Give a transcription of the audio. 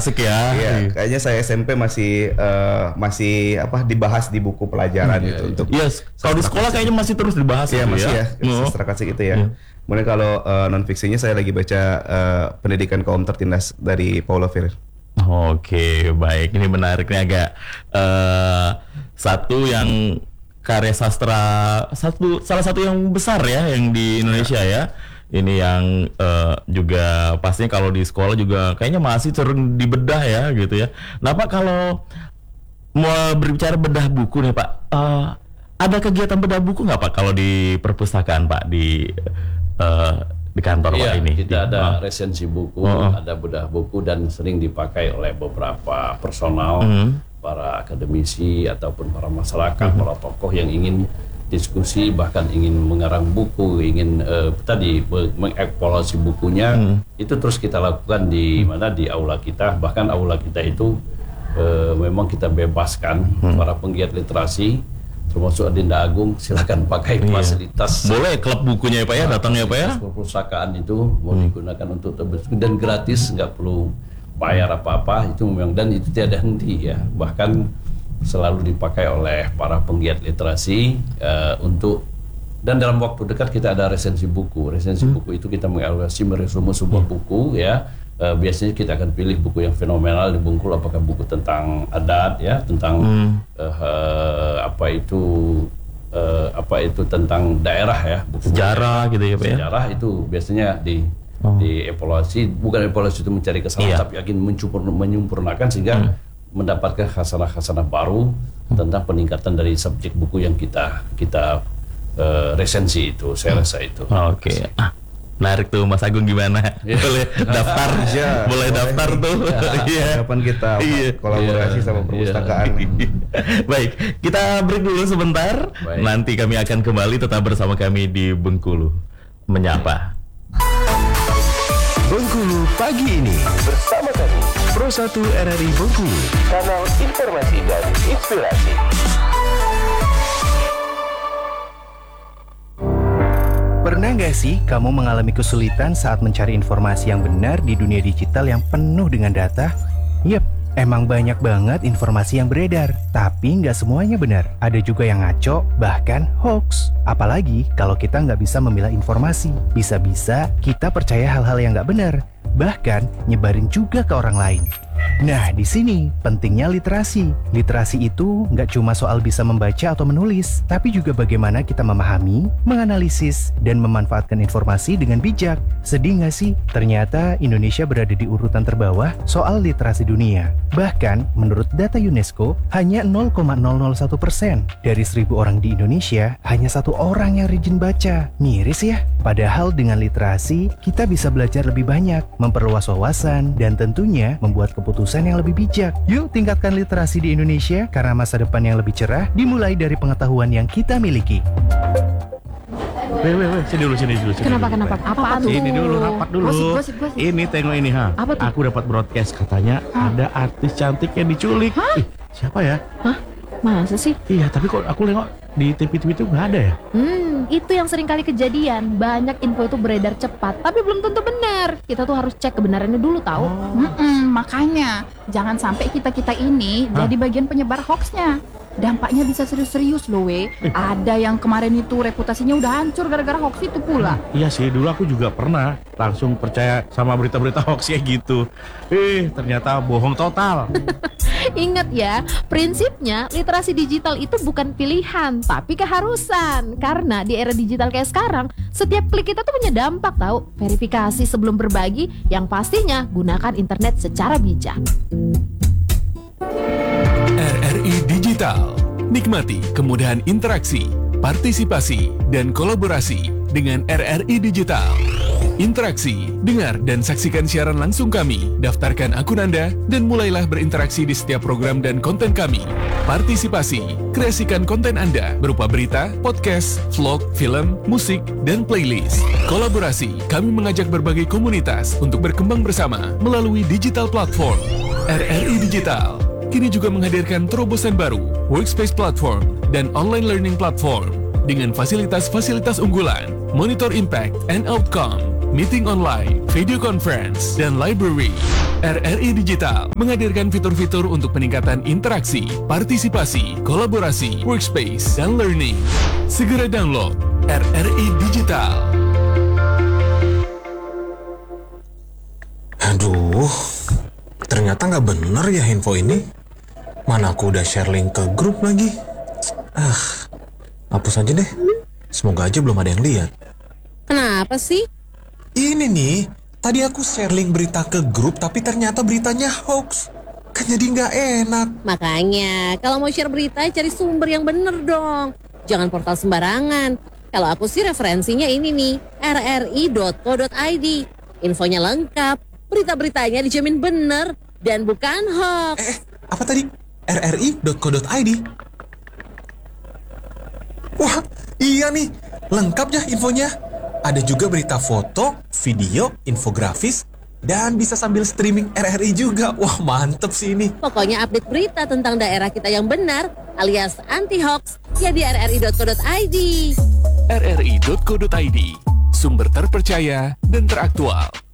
asik ya. Iya, kayaknya saya SMP masih dibahas di buku pelajaran itu untuk. Yes, kalau di sekolah kayaknya masih terus dibahas Iya, itu masih ya. Oh. Sastra klasik itu ya. Kemudian kalau non fiksinya saya lagi baca Pendidikan Kaum Tertindas dari Paulo Freire. Oke, baik. Ini menarik nih agak satu yang karya sastra salah satu yang besar ya yang di Indonesia ya. Ini yang juga pastinya kalau di sekolah juga kayaknya masih sering dibedah ya gitu ya. Nah Pak, kalau mau berbicara bedah buku nih Pak, ada kegiatan bedah buku nggak Pak kalau di perpustakaan Pak di kantor Pak ini? Kita ada resensi buku, ada bedah buku dan sering dipakai oleh beberapa personal, para akademisi ataupun para masyarakat, para tokoh yang ingin diskusi, bahkan ingin mengarang buku, ingin mengevaluasi bukunya. Itu terus kita lakukan di aula kita. Bahkan aula kita itu memang kita bebaskan para penggiat literasi, termasuk Adinda Agung, silakan pakai fasilitas. Boleh klub bukunya ya Pak ya, datang ya Pak ya. Perpustakaan itu mau digunakan untuk dan gratis, nggak perlu bayar apa-apa, itu memang, dan itu tiada henti ya. Bahkan selalu dipakai oleh para penggiat literasi dan dalam waktu dekat kita ada resensi buku. Resensi buku itu kita mengevaluasi meresume sebuah buku ya. Biasanya kita akan pilih buku yang fenomenal di Bengkulu, apakah buku tentang adat ya, tentang apa itu tentang daerah ya, buku sejarah gitu ya Pak ya. Sejarah itu biasanya dievaluasi, bukan evaluasi itu mencari kesalahan, tapi akan menyempurnakan sehingga mendapatkan khasanah-khasanah baru tentang peningkatan dari subjek buku yang kita resensi itu. Saya rasa itu. Oke. Menarik tuh Mas Agung, gimana? Boleh daftar aja. Boleh daftar tuh. Iya. Kapan kita kolaborasi sama perpustakaan. Baik, kita break dulu sebentar. Baik. Nanti kami akan kembali, tetap bersama kami di Bengkulu Menyapa. Bengkulu pagi ini bersama kami Pro 1 RRI Bengkulu, kanal informasi dan inspirasi. Pernah nggak sih kamu mengalami kesulitan saat mencari informasi yang benar di dunia digital yang penuh dengan data? Yep, emang banyak banget informasi yang beredar, tapi nggak semuanya benar. Ada juga yang ngaco, bahkan hoax. Apalagi kalau kita nggak bisa memilah informasi. Bisa-bisa kita percaya hal-hal yang nggak benar, bahkan nyebarin juga ke orang lain. Nah, di sini pentingnya literasi. Literasi itu nggak cuma soal bisa membaca atau menulis, tapi juga bagaimana kita memahami, menganalisis, dan memanfaatkan informasi dengan bijak. Sedih nggak sih? Ternyata Indonesia berada di urutan terbawah soal literasi dunia. Bahkan, menurut data UNESCO, hanya 0,001% dari 1.000 orang di Indonesia, hanya 1 orang yang rajin baca. Miris ya? Padahal dengan literasi, kita bisa belajar lebih banyak, memperluas wawasan, dan tentunya membuat keputusan yang lebih bijak. Yuk tingkatkan literasi di Indonesia, karena masa depan yang lebih cerah dimulai dari pengetahuan yang kita miliki. Sini dulu. Kenapa? Apa tuh? Ini dulu, rapat dulu. Gosip. Ini tengok ini Apa tuh? Aku dapat broadcast, katanya ada artis cantik yang diculik. Ih, siapa ya? Hah? Masa sih? Iya, tapi kok aku nengok di TV itu nggak ada ya? Itu yang sering kali kejadian. Banyak info itu beredar cepat, tapi belum tentu benar. Kita tuh harus cek kebenarannya dulu, tahu? Makanya jangan sampai kita ini jadi bagian penyebar hoaxnya. Dampaknya bisa serius-serius loh, Ada yang kemarin itu reputasinya udah hancur gara-gara hoax itu pula. Iya sih, dulu aku juga pernah langsung percaya sama berita-berita hoax ya gitu. Ternyata bohong total. Ingat ya, prinsipnya literasi digital itu bukan pilihan, tapi keharusan. Karena di era digital kayak sekarang, setiap klik kita tuh punya dampak, tahu? Verifikasi sebelum berbagi, yang pastinya gunakan internet secara bijak. RRI Digital. Nikmati kemudahan interaksi, partisipasi, dan kolaborasi dengan RRI Digital. Interaksi, dengar dan saksikan siaran langsung kami, daftarkan akun Anda, dan mulailah berinteraksi di setiap program dan konten kami. Partisipasi, kreasikan konten Anda berupa berita, podcast, vlog, film, musik, dan playlist. Kolaborasi, kami mengajak berbagai komunitas untuk berkembang bersama melalui digital platform. RRI Digital kini juga menghadirkan terobosan baru, workspace platform, dan online learning platform dengan fasilitas-fasilitas unggulan, monitor impact and outcome, meeting online, video conference, dan library. RRI Digital menghadirkan fitur-fitur untuk peningkatan interaksi, partisipasi, kolaborasi, workspace, dan learning. Segera download RRI Digital. Aduh, ternyata nggak bener ya info ini. Mana aku udah share link ke grup lagi. Hapus aja deh. Semoga aja belum ada yang lihat. Kenapa sih? Ini nih, tadi aku share link berita ke grup tapi ternyata beritanya hoax. Kan jadi nggak enak. Makanya, kalau mau share berita cari sumber yang bener dong. Jangan portal sembarangan. Kalau aku sih referensinya ini nih, rri.co.id. Infonya lengkap, berita-beritanya dijamin bener dan bukan hoax. Apa tadi? rri.co.id. Wah, iya nih, lengkap ya infonya. Ada juga berita foto, video, infografis, dan bisa sambil streaming RRI juga. Wah, mantep sih ini. Pokoknya update berita tentang daerah kita yang benar, alias anti-hoax, ya di rri.co.id. rri.co.id, sumber terpercaya dan teraktual.